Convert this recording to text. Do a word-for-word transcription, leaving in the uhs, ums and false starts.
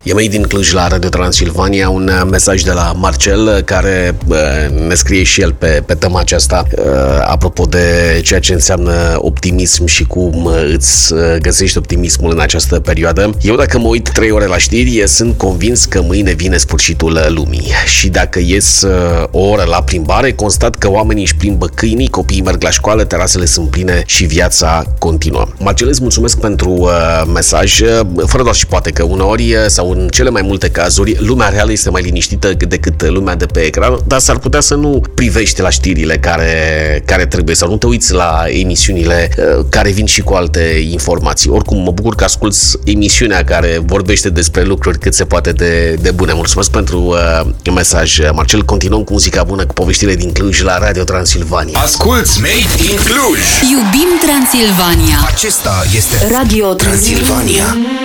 E mai din Cluj la Radio Transilvania, un mesaj de la Marcel care ne scrie și el pe, pe tema aceasta apropo de ceea ce înseamnă optimism și cum îți găsești optimismul în această perioadă. Eu dacă mă uit trei ore la știri, sunt convins că mâine vine sfârșitul lumii și dacă ies o oră la plimbare, constat că oamenii își plimbă câinii, copiii merg la școală, terasele sunt pline și viața continuă. Marcel, îți mulțumesc pentru uh, mesaj, fără doar și poate că uneori sau în cele mai multe cazuri lumea reală este mai liniștită decât lumea de pe ecran, dar s-ar putea să nu privești la știrile care, care trebuie sau nu te uiți la emisiunile uh, care vin și cu alte informații. Oricum, mă bucur că asculți emisiunea care vorbește despre lucruri cât se poate de, de bune. Mulțumesc pentru uh, mesaj, Marcel. Continuăm cu muzica bună, cu poveștile din Cluj la Radio Transilvania. Asculți Made in Cluj! Iubim Transilvania! Acesta este Radio Transilvania.